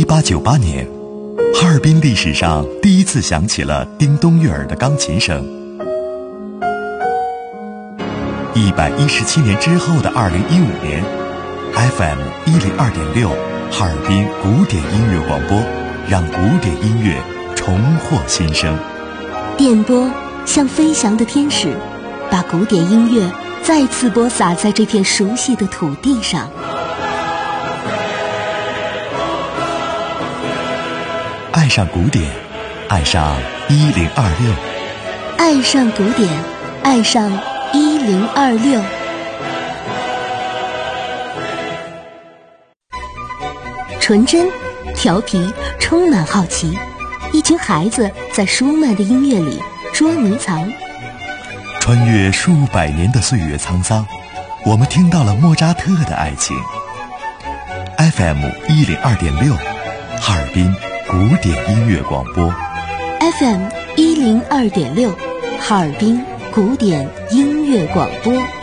1898年，哈尔滨历史上第一次响起了叮咚悦耳的钢琴声。117年之后的2015年 ，FM 102.6哈尔滨古典音乐广播，让古典音乐重获新生。 电波像飞翔的天使，把古典音乐再次播撒在这片熟悉的土地上。 爱上古典，爱上1026， 爱上古典，爱上1026。纯真、调皮，充满好奇，一群孩子在舒曼的音乐里捉迷藏。 穿越数百年的岁月沧桑，我们听到了莫扎特的爱情。FM 102.6，哈尔滨古典音乐广播。 FM 102.6，哈尔滨古典音乐广播。